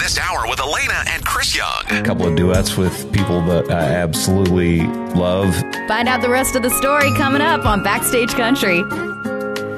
Breakfast Hour with Elena and Chris Young. A couple of duets with people that I absolutely love. Find out the rest of the story coming up on Backstage Country.